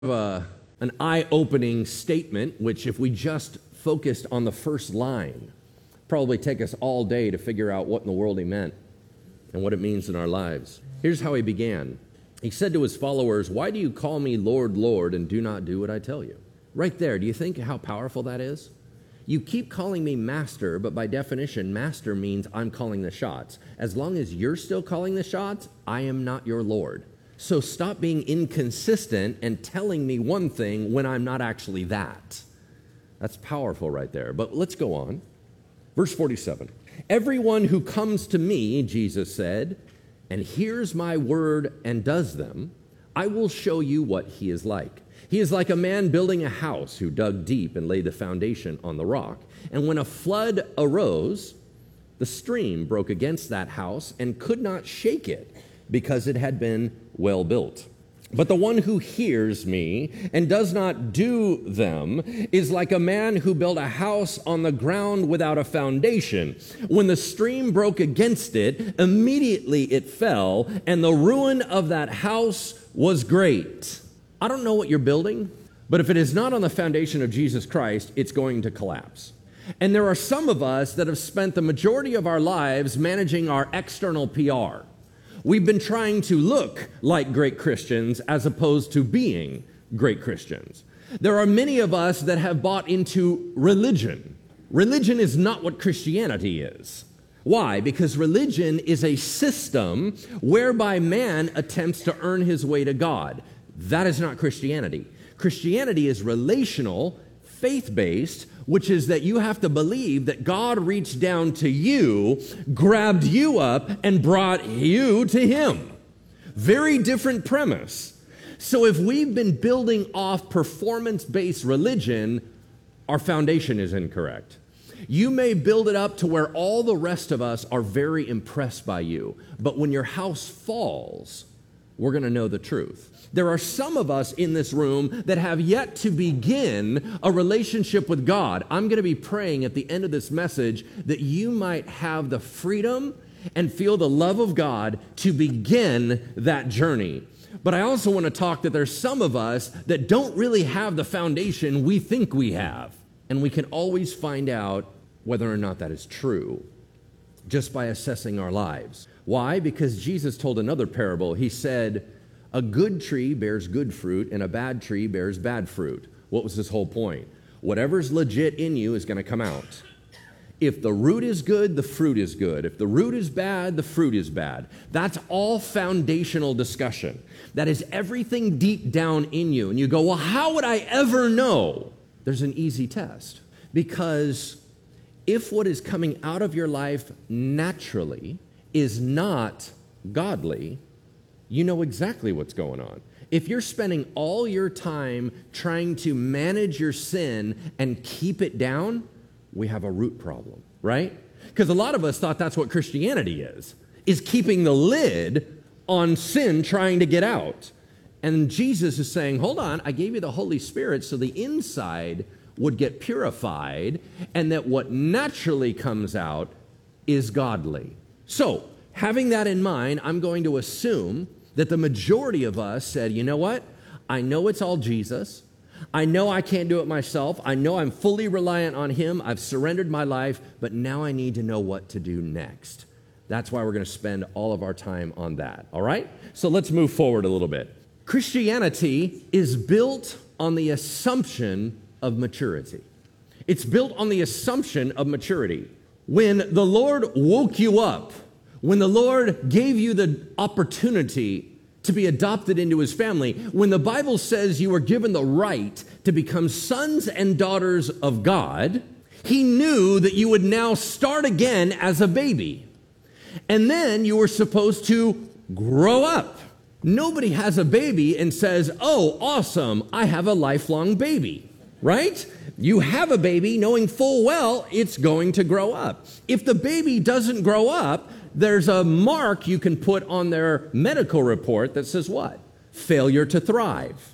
An eye-opening statement, which if we just focused on the first line, probably take us all day to figure out what in the world he meant and what it means in our lives. Here's how he began. He said to his followers, "Why do you call me Lord, Lord, and do not do what I tell you?" Right there, do you think how powerful that is? You keep calling me master, but by definition, master means I'm calling the shots. As long as you're still calling the shots, I am not your Lord. So stop being inconsistent and telling me one thing when I'm not actually that. That's powerful right there. But let's go on. Verse 47. Everyone who comes to me, Jesus said, and hears my word and does them, I will show you what he is like. He is like a man building a house who dug deep and laid the foundation on the rock. And when a flood arose, the stream broke against that house and could not shake it, because it had been well built. But the one who hears me and does not do them is like a man who built a house on the ground without a foundation. When the stream broke against it, immediately it fell, and the ruin of that house was great. I don't know what you're building, but if it is not on the foundation of Jesus Christ, it's going to collapse. And there are some of us that have spent the majority of our lives managing our external PR. We've been trying to look like great Christians as opposed to being great Christians. There are many of us that have bought into religion. Religion is not what Christianity is. Why? Because religion is a system whereby man attempts to earn his way to God. That is not Christianity. Christianity is relational, faith-based, which is that you have to believe that God reached down to you, grabbed you up, and brought you to him. Very different premise. So if we've been building off performance-based religion, our foundation is incorrect. You may build it up to where all the rest of us are very impressed by you, but when your house falls, we're going to know the truth. There are some of us in this room that have yet to begin a relationship with God. I'm going to be praying at the end of this message that you might have the freedom and feel the love of God to begin that journey. But I also want to talk that there's some of us that don't really have the foundation we think we have. And we can always find out whether or not that is true just by assessing our lives. Why? Because Jesus told another parable. He said, a good tree bears good fruit, and a bad tree bears bad fruit. What was his whole point? Whatever's legit in you is going to come out. If the root is good, the fruit is good. If the root is bad, the fruit is bad. That's all foundational discussion. That is everything deep down in you. And you go, well, how would I ever know? There's an easy test. Because if what is coming out of your life naturally is not godly, you know exactly what's going on. If you're spending all your time trying to manage your sin and keep it down, we have a root problem, right? Because a lot of us thought that's what Christianity is keeping the lid on sin trying to get out. And Jesus is saying, hold on, I gave you the Holy Spirit so the inside would get purified and that what naturally comes out is godly. So, having that in mind, I'm going to assume that the majority of us said, you know what? I know it's all Jesus. I know I can't do it myself. I know I'm fully reliant on him. I've surrendered my life, but now I need to know what to do next. That's why we're going to spend all of our time on that, all right? So let's move forward a little bit. Christianity is built on the assumption of maturity. It's built on the assumption of maturity. When the Lord woke you up, when the Lord gave you the opportunity to be adopted into his family, when the Bible says you were given the right to become sons and daughters of God, he knew that you would now start again as a baby. And then you were supposed to grow up. Nobody has a baby and says, oh, awesome, I have a lifelong baby, right? You have a baby knowing full well it's going to grow up. If the baby doesn't grow up, there's a mark you can put on their medical report that says what? Failure to thrive.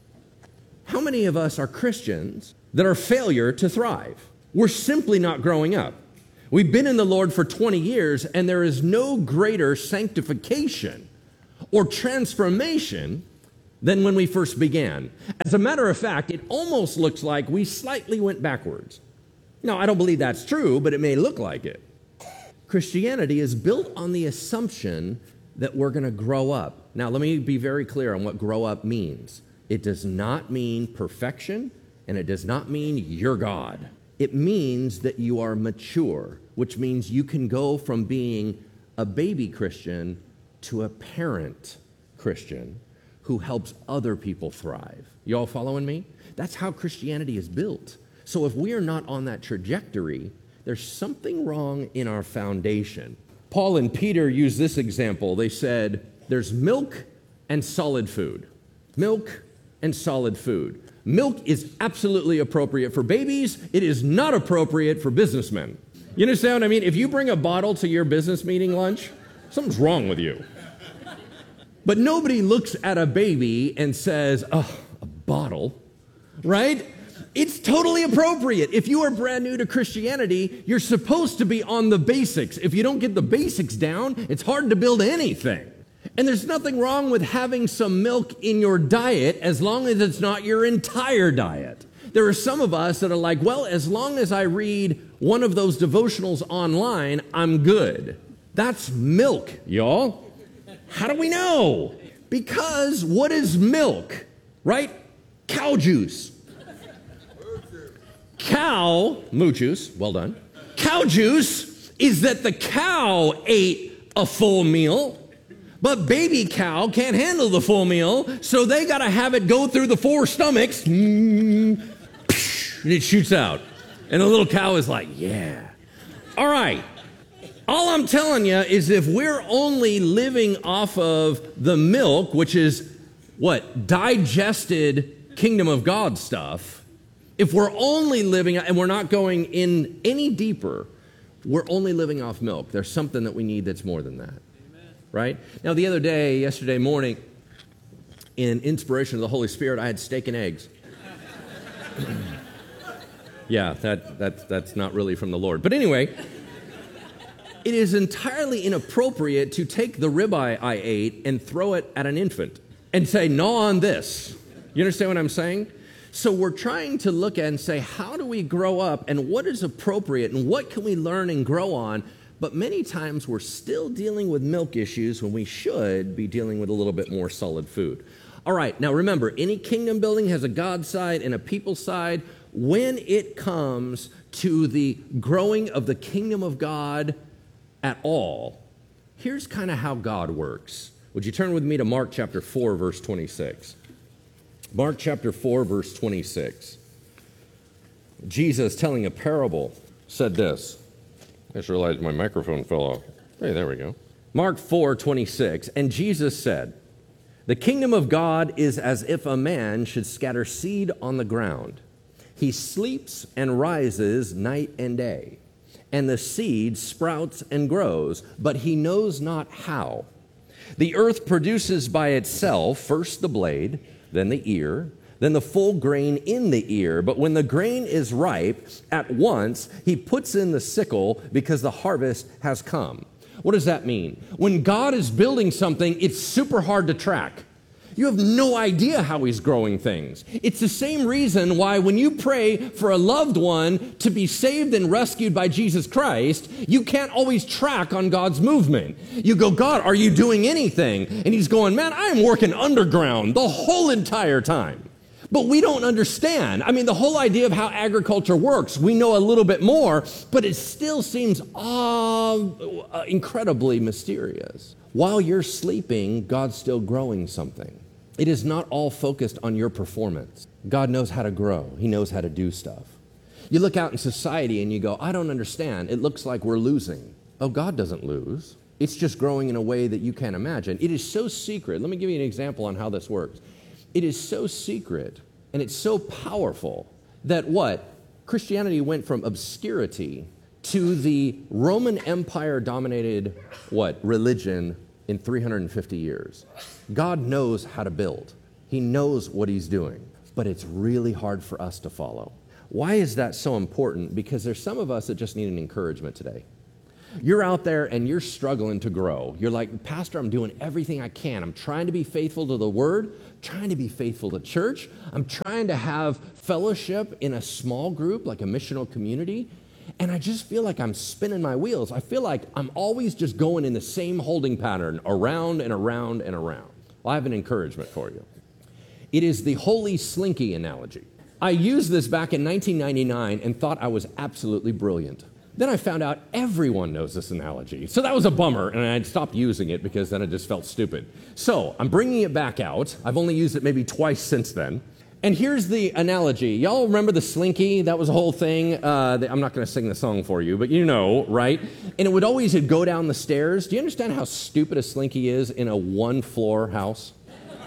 How many of us are Christians that are failure to thrive? We're simply not growing up. We've been in the Lord for 20 years, and there is no greater sanctification or transformation than when we first began. As a matter of fact, it almost looks like we slightly went backwards. Now, I don't believe that's true, but it may look like it. Christianity is built on the assumption that we're going to grow up. Now, let me be very clear on what grow up means. It does not mean perfection, and it does not mean you're God. It means that you are mature, which means you can go from being a baby Christian to a parent Christian who helps other people thrive. You all following me? That's how Christianity is built. So if we are not on that trajectory, there's something wrong in our foundation. Paul and Peter used this example. They said, there's milk and solid food. Milk and solid food. Milk is absolutely appropriate for babies. It is not appropriate for businessmen. You understand what I mean? If you bring a bottle to your business meeting lunch, something's wrong with you. But nobody looks at a baby and says, oh, a bottle, right? It's totally appropriate. If you are brand new to Christianity, you're supposed to be on the basics. If you don't get the basics down, it's hard to build anything. And there's nothing wrong with having some milk in your diet as long as it's not your entire diet. There are some of us that are like, well, as long as I read one of those devotionals online, I'm good. That's milk, y'all. How do we know? Because what is milk, right? Cow juice. Moo juice, well done. Cow juice is that the cow ate a full meal, but baby cow can't handle the full meal, so they got to have it go through the 4 stomachs, and it shoots out. And the little cow is like, yeah. All right. All I'm telling you is if we're only living off of the milk, which is what? Digested kingdom of God stuff. If we're only living, and we're not going in any deeper, we're only living off milk. There's something that we need that's more than that. Amen. Right? Now, the other day, yesterday morning, in inspiration of the Holy Spirit, I had steak and eggs. Yeah, that's not really from the Lord. But anyway, it is entirely inappropriate to take the ribeye I ate and throw it at an infant and say, gnaw on this. You understand what I'm saying? So we're trying to look at and say, how do we grow up and what is appropriate and what can we learn and grow on? But many times we're still dealing with milk issues when we should be dealing with a little bit more solid food. All right, now remember, any kingdom building has a God side and a people side. When it comes to the growing of the kingdom of God at all, here's kind of how God works. Would you turn with me to Mark chapter 4, verse 26? Mark chapter 4, verse 26. Jesus, telling a parable, said this. I just realized my microphone fell off. Hey, there we go. Mark 4, 26. And Jesus said, the kingdom of God is as if a man should scatter seed on the ground. He sleeps and rises night and day, and the seed sprouts and grows, but he knows not how. The earth produces by itself first the blade, then the ear, then the full grain in the ear. But when the grain is ripe, at once he puts in the sickle because the harvest has come. What does that mean? When God is building something, it's super hard to track. You have no idea how he's growing things. It's the same reason why when you pray for a loved one to be saved and rescued by Jesus Christ, you can't always track on God's movement. You go, God, are you doing anything? And he's going, man, I'm working underground the whole entire time. But we don't understand. I mean, the whole idea of how agriculture works, we know a little bit more, but it still seems incredibly mysterious. While you're sleeping, God's still growing something. It is not all focused on your performance. God knows how to grow. He knows how to do stuff. You look out in society and you go, I don't understand. It looks like we're losing. Oh, God doesn't lose. It's just growing in a way that you can't imagine. It is so secret. Let me give you an example on how this works. It is so secret and it's so powerful that Christianity went from obscurity to the Roman Empire dominated religion in 350 years. God knows how to build. He knows what he's doing, but it's really hard for us to follow. Why is that so important? Because there's some of us that just need an encouragement today. You're out there and you're struggling to grow. You're like, Pastor, I'm doing everything I can. I'm trying to be faithful to the Word, trying to be faithful to church. I'm trying to have fellowship in a small group, like a missional community. And I just feel like I'm spinning my wheels. I feel like I'm always just going in the same holding pattern, around and around and around. Well, I have an encouragement for you. It is the holy slinky analogy. I used this back in 1999 and thought I was absolutely brilliant. Then I found out everyone knows this analogy. So that was a bummer, and I stopped using it because then it just felt stupid. So I'm bringing it back out. I've only used it maybe twice since then. And here's the analogy. Y'all remember the slinky? That was a whole thing. I'm not going to sing the song for you, but you know, right? And it would always go down the stairs. Do you understand how stupid a slinky is in a one-floor house?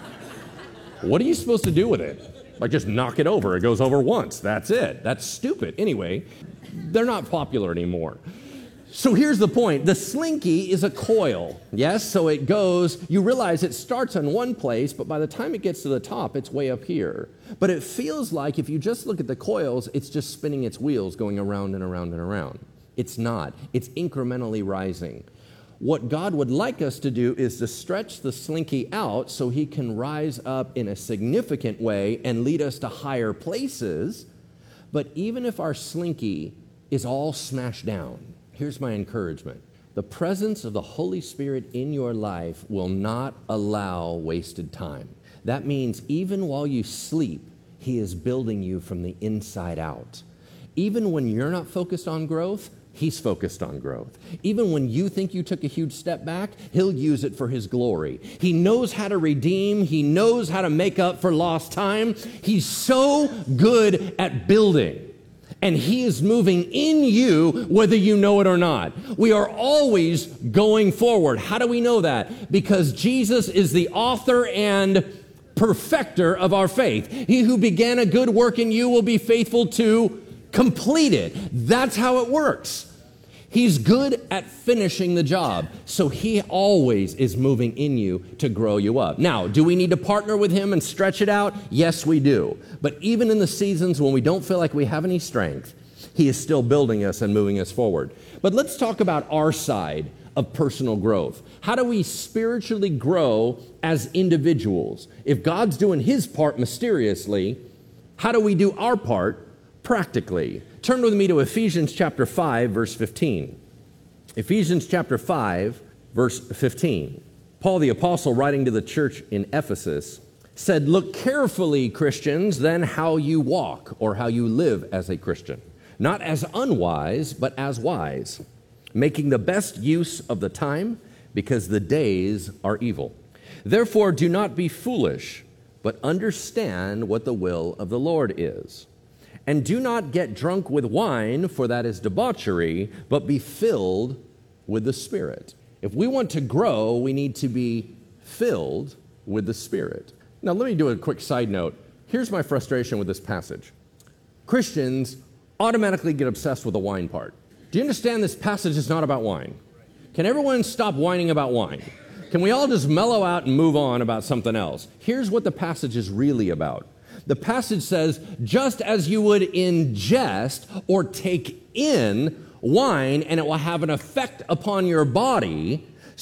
What are you supposed to do with it? Like just knock it over. It goes over once. That's it. That's stupid. Anyway, they're not popular anymore. So here's the point. The slinky is a coil, yes? So it goes, you realize it starts in one place, but by the time it gets to the top, it's way up here. But it feels like if you just look at the coils, it's just spinning its wheels going around and around and around. It's not. It's incrementally rising. What God would like us to do is to stretch the slinky out so he can rise up in a significant way and lead us to higher places. But even if our slinky is all smashed down, here's my encouragement. The presence of the Holy Spirit in your life will not allow wasted time. That means even while you sleep, he is building you from the inside out. Even when you're not focused on growth, he's focused on growth. Even when you think you took a huge step back, he'll use it for his glory. He knows how to redeem. He knows how to make up for lost time. He's so good at building. And he is moving in you whether you know it or not. We are always going forward. How do we know that? Because Jesus is the author and perfecter of our faith. He who began a good work in you will be faithful to complete it. That's how it works. He's good at finishing the job, so he always is moving in you to grow you up. Now, do we need to partner with him and stretch it out? Yes, we do. But even in the seasons when we don't feel like we have any strength, he is still building us and moving us forward. But let's talk about our side of personal growth. How do we spiritually grow as individuals? If God's doing his part mysteriously, how do we do our part practically? Turn with me to Ephesians chapter 5, verse 15. Ephesians chapter 5, verse 15. Paul the apostle, writing to the church in Ephesus, said, "Look carefully, Christians, then how you walk," or how you live as a Christian. "Not as unwise, but as wise, making the best use of the time, because the days are evil. Therefore do not be foolish, but understand what the will of the Lord is. And do not get drunk with wine, for that is debauchery, but be filled with the Spirit." If we want to grow, we need to be filled with the Spirit. Now, let me do a quick side note. Here's my frustration with this passage. Christians automatically get obsessed with the wine part. Do you understand this passage is not about wine? Can everyone stop whining about wine? Can we all just mellow out and move on about something else? Here's what the passage is really about. The passage says, just as you would ingest or take in wine and it will have an effect upon your body,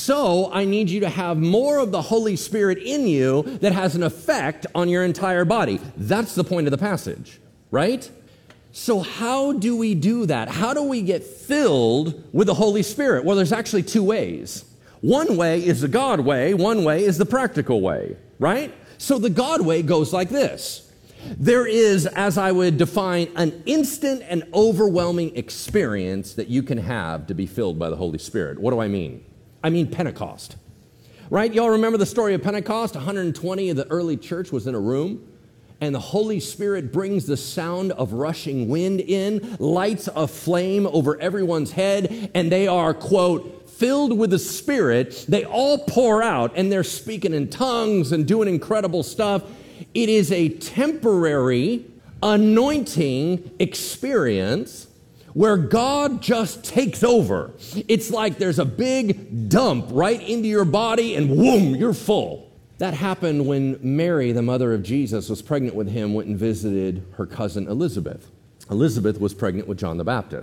so I need you to have more of the Holy Spirit in you that has an effect on your entire body. That's the point of the passage, right? So how do we do that? How do we get filled with the Holy Spirit? Well, there's actually two ways. One way is the God way, one way is the practical way, right? So the God way goes like this. There is, as I would define, an instant and overwhelming experience that you can have to be filled by the Holy Spirit. What do I mean? I mean Pentecost, right? Y'all remember the story of Pentecost? 120 of the early church was in a room, and the Holy Spirit brings the sound of rushing wind in, lights a flame over everyone's head, and they are, quote, filled with the Spirit. They all pour out, and they're speaking in tongues and doing incredible stuff. It is a temporary anointing experience where God just takes over. It's like there's a big dump right into your body and whoom, you're full. That happened when Mary, the mother of Jesus, was pregnant with him, went and visited her cousin Elizabeth. Elizabeth was pregnant with John the Baptist.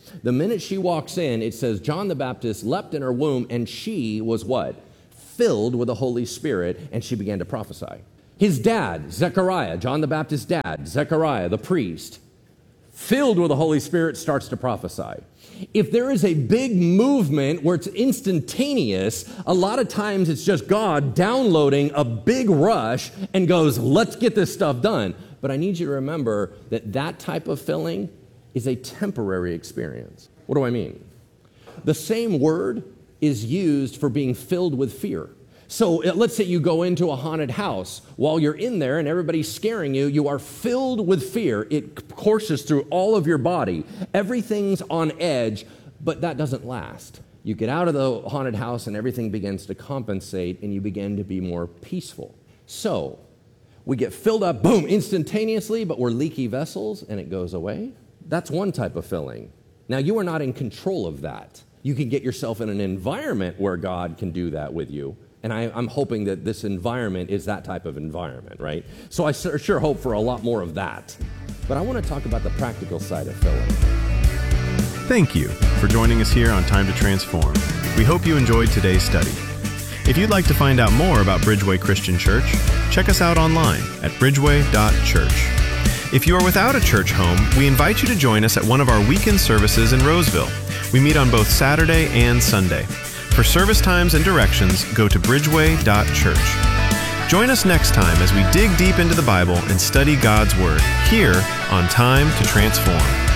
The minute she walks in, it says John the Baptist leapt in her womb, and she was what? Filled with the Holy Spirit, and she began to prophesy. His dad, Zechariah, John the Baptist's dad, Zechariah, the priest, filled with the Holy Spirit, starts to prophesy. If there is a big movement where it's instantaneous, a lot of times it's just God downloading a big rush and goes, let's get this stuff done. But I need you to remember that that type of filling is a temporary experience. What do I mean? The same word is used for being filled with fear. So let's say you go into a haunted house. While you're in there and everybody's scaring you, you are filled with fear. It courses through all of your body. Everything's on edge, but that doesn't last. You get out of the haunted house and everything begins to compensate and you begin to be more peaceful. So we get filled up, boom, instantaneously, but we're leaky vessels and it goes away. That's one type of filling. Now, you are not in control of that. You can get yourself in an environment where God can do that with you. And I'm hoping that this environment is that type of environment, right? So I sure hope for a lot more of that. But I want to talk about the practical side of filling. Thank you for joining us here on Time to Transform. We hope you enjoyed today's study. If you'd like to find out more about Bridgeway Christian Church, check us out online at bridgeway.church. If you are without a church home, we invite you to join us at one of our weekend services in Roseville. We meet on both Saturday and Sunday. For service times and directions, go to bridgeway.church. Join us next time as we dig deep into the Bible and study God's Word here on Time to Transform.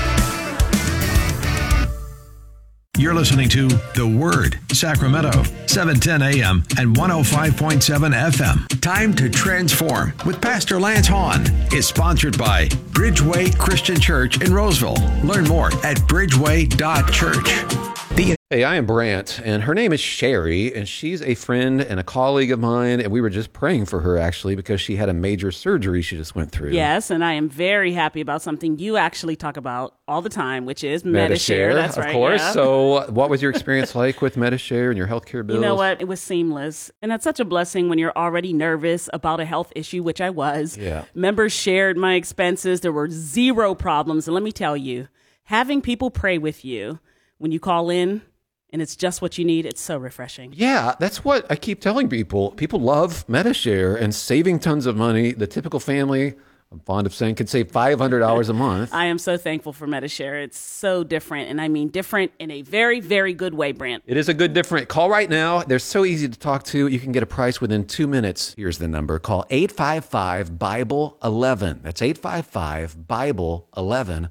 You're listening to The Word, Sacramento, 710 AM and 105.7 FM. Time to Transform with Pastor Lance Hahn is sponsored by Bridgeway Christian Church in Roseville. Learn more at bridgeway.church. Hey, I am Brant, and her name is Sherry, and she's a friend and a colleague of mine, and we were just praying for her, actually, because she had a major surgery she just went through. Yes, and I am very happy about something you actually talk about all the time, which is Medi-Share. That's right. Of course. Yeah. So what was your experience like with Medi-Share and your healthcare bills? You know what? It was seamless, and that's such a blessing when you're already nervous about a health issue, which I was. Yeah. Members shared my expenses. There were zero problems, and let me tell you, having people pray with you when you call in, and it's just what you need, it's so refreshing. Yeah, that's what I keep telling people. People love Medi-Share and saving tons of money. The typical family, I'm fond of saying, could save $500 a month. I am so thankful for Medi-Share. It's so different, and I mean different in a very, very good way, Brant. It is a good different. Call right now. They're so easy to talk to. You can get a price within 2 minutes. Here's the number. Call 855-BIBLE-11. That's 855-BIBLE-11.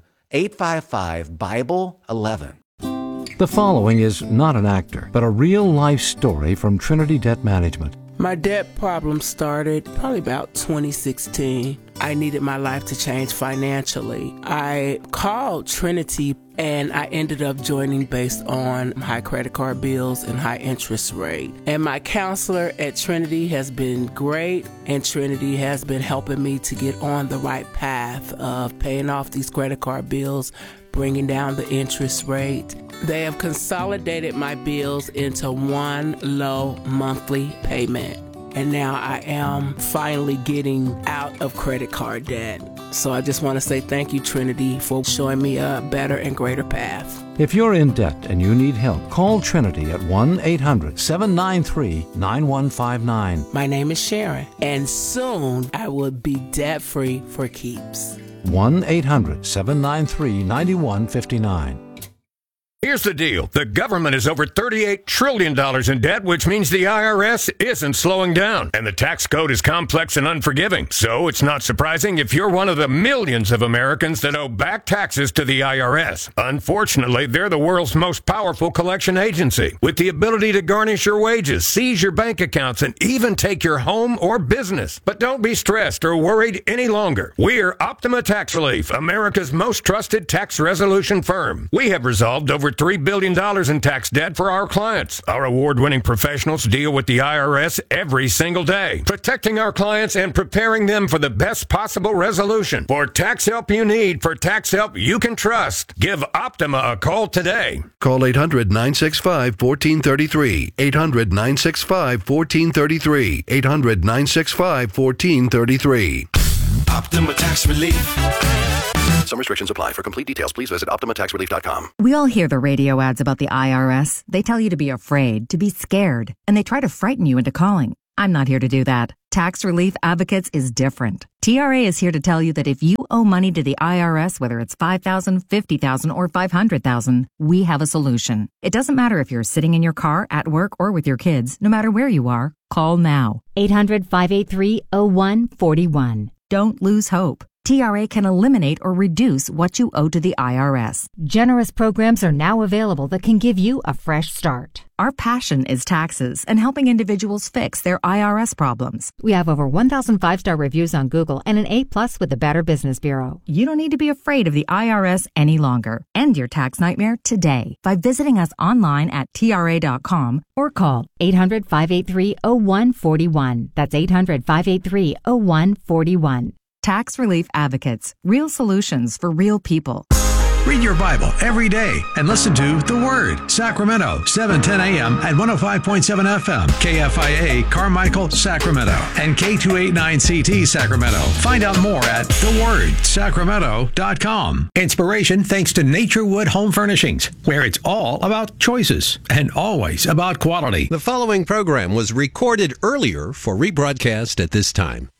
855-BIBLE-11. The following is not an actor, but a real-life story from Trinity Debt Management. My debt problem started probably about 2016. I needed my life to change financially. I called Trinity and I ended up joining based on high credit card bills and high interest rate. And my counselor at Trinity has been great, and Trinity has been helping me to get on the right path of paying off these credit card bills, bringing down the interest rate. They have consolidated my bills into one low monthly payment. And now I am finally getting out of credit card debt. So I just want to say thank you, Trinity, for showing me a better and greater path. If you're in debt and you need help, call Trinity at 1-800-793-9159. My name is Sharon, and soon I will be debt-free for keeps. 1-800-793-9159. Here's the deal. The government is over $38 trillion in debt, which means the IRS isn't slowing down. And the tax code is complex and unforgiving. So it's not surprising if you're one of the millions of Americans that owe back taxes to the IRS. Unfortunately, they're the world's most powerful collection agency, with the ability to garnish your wages, seize your bank accounts, and even take your home or business. But don't be stressed or worried any longer. We're Optima Tax Relief, America's most trusted tax resolution firm. We have resolved over $3 billion in tax debt for our clients. Our award-winning professionals deal with the IRS every single day, protecting our clients and preparing them for the best possible resolution. For tax help you need, for tax help you can trust, give Optima a call today. Call 800-965-1433. 800-965-1433. 800-965-1433. Optima Tax Relief. Some restrictions apply. For complete details, please visit OptimaTaxRelief.com. We all hear the radio ads about the IRS. They tell you to be afraid, to be scared, and they try to frighten you into calling. I'm not here to do that. Tax Relief Advocates is different. TRA is here to tell you that if you owe money to the IRS, whether it's $5,000, $50,000, or $500,000, we have a solution. It doesn't matter if you're sitting in your car, at work, or with your kids. No matter where you are, call now. 800-583-0141. Don't lose hope. TRA can eliminate or reduce what you owe to the IRS. Generous programs are now available that can give you a fresh start. Our passion is taxes and helping individuals fix their IRS problems. We have over 1,000 5-star reviews on Google and an A+ with the Better Business Bureau. You don't need to be afraid of the IRS any longer. End your tax nightmare today by visiting us online at TRA.com or call 800-583-0141. That's 800-583-0141. Tax Relief Advocates. Real solutions for real people. Read your Bible every day and listen to The Word, Sacramento, 7:10 a.m. at 105.7 FM, KFIA, Carmichael, Sacramento, and K289CT, Sacramento. Find out more at thewordsacramento.com. Inspiration thanks to Naturewood Home Furnishings, where it's all about choices and always about quality. The following program was recorded earlier for rebroadcast at this time.